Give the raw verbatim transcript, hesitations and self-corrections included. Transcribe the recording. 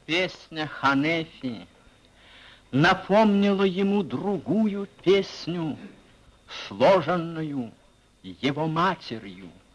Песня Ханефи напомнила ему другую песню, сложенную его матерью.